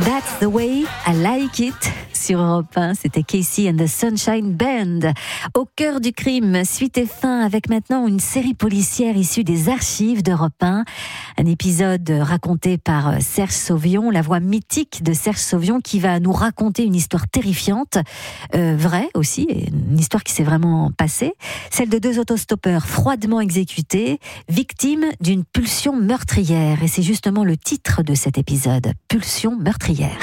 That's the way I like it. Sur Europe 1, c'était Casey and the Sunshine Band. Au cœur du crime, suite et fin avec maintenant une série policière issue des archives d'Europe 1. Un épisode raconté par Serge Sauvion, la voix mythique de Serge Sauvion qui va nous raconter une histoire terrifiante, vraie aussi, une histoire qui s'est vraiment passée. Celle de deux autostoppeurs froidement exécutés, victimes d'une pulsion meurtrière. Et c'est justement le titre de cet épisode, Pulsion meurtrière.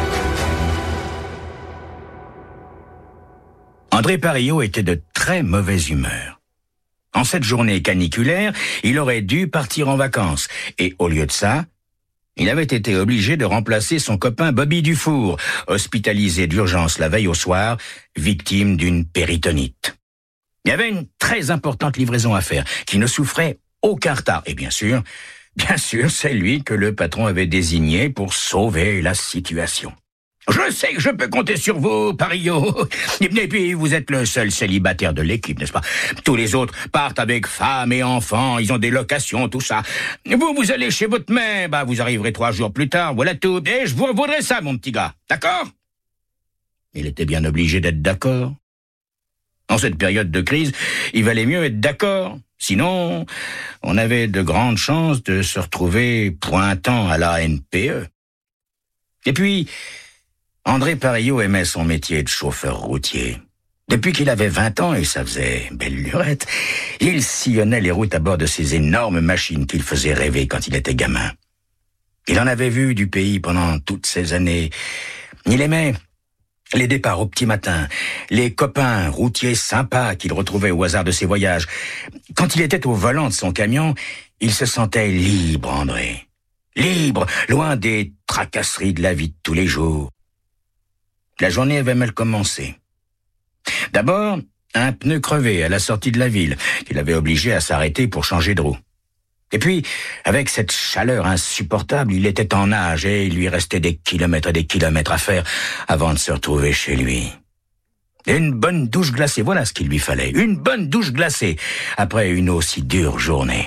André Parillot était de très mauvaise humeur. En cette journée caniculaire, il aurait dû partir en vacances. Et au lieu de ça, il avait été obligé de remplacer son copain Bobby Dufour, hospitalisé d'urgence la veille au soir, victime d'une péritonite. Il y avait une très importante livraison à faire, qui ne souffrait aucun retard. Et bien sûr, c'est lui que le patron avait désigné pour sauver la situation. Je sais que je peux compter sur vous, Parillot. Et puis, vous êtes le seul célibataire de l'équipe, n'est-ce pas? Tous les autres partent avec femmes et enfants, ils ont des locations, tout ça. Vous allez chez votre mère, vous arriverez 3 jours plus tard, voilà tout. Et je vous revaudrai ça, mon petit gars. D'accord? Il était bien obligé d'être d'accord. En cette période de crise, il valait mieux être d'accord. Sinon, on avait de grandes chances de se retrouver pointant à la NPE. Et puis, André Parillot aimait son métier de chauffeur routier. Depuis qu'il avait 20 ans, et ça faisait belle lurette, il sillonnait les routes à bord de ces énormes machines qu'il faisait rêver quand il était gamin. Il en avait vu du pays pendant toutes ces années. Il aimait les départs au petit matin, les copains routiers sympas qu'il retrouvait au hasard de ses voyages. Quand il était au volant de son camion, il se sentait libre, André. Libre, loin des tracasseries de la vie de tous les jours. La journée avait mal commencé. D'abord, un pneu crevé à la sortie de la ville, qui l'avait obligé à s'arrêter pour changer de roue. Et puis, avec cette chaleur insupportable, il était en nage et il lui restait des kilomètres et des kilomètres à faire avant de se retrouver chez lui. Une bonne douche glacée, voilà ce qu'il lui fallait. Une bonne douche glacée, après une aussi dure journée.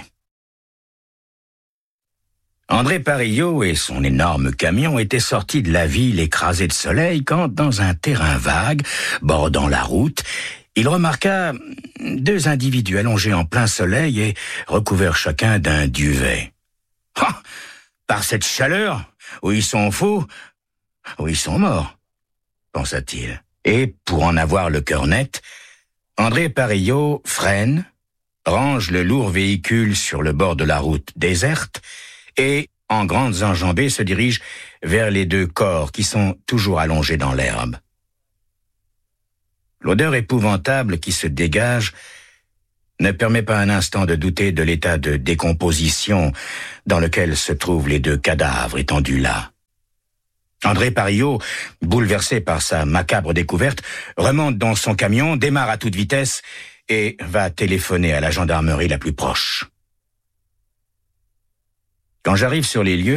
André Parillot et son énorme camion étaient sortis de la ville écrasée de soleil quand, dans un terrain vague, bordant la route, il remarqua 2 individus allongés en plein soleil et recouverts chacun d'un duvet. Ah, par cette chaleur, ou ils sont fous, ou ils sont morts, pensa-t-il. Et, pour en avoir le cœur net, André Parillot freine, range le lourd véhicule sur le bord de la route déserte, et, en grandes enjambées, se dirige vers les 2 corps qui sont toujours allongés dans l'herbe. L'odeur épouvantable qui se dégage ne permet pas un instant de douter de l'état de décomposition dans lequel se trouvent les 2 cadavres étendus là. André Parillot, bouleversé par sa macabre découverte, remonte dans son camion, démarre à toute vitesse et va téléphoner à la gendarmerie la plus proche. Quand j'arrive sur les lieux,